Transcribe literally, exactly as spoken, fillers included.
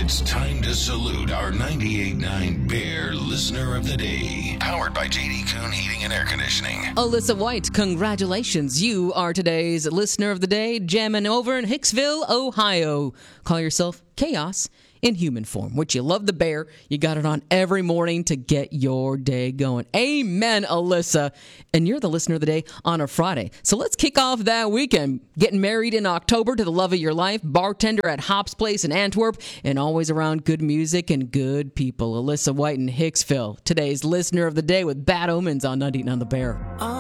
It's time to salute our ninety-eight point nine Bear Listener of the Day. Powered by J D Kuhn Heating and Air Conditioning. Alyssa White, congratulations. You are today's Listener of the Day, jamming over in Hicksville, Ohio. Call yourself Chaos in human form, which you love the bear. You got it on every morning to get your day going. Amen, Alyssa. And you're the Listener of the Day on a Friday. So let's kick off that weekend. Getting married in October to the love of your life, bartender at Hop's Place in Antwerp, and always around good music and good people. Alyssa White in Hicksville, today's Listener of the Day with Bad Omens on ninety-eight on the Bear.